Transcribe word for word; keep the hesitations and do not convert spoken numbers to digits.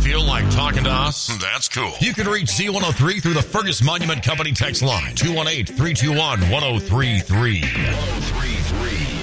Feel like talking to us? That's cool. You can reach Z one oh three through the Fergus Monument Company text line, two one eight, three two one, one oh three three. one oh three three.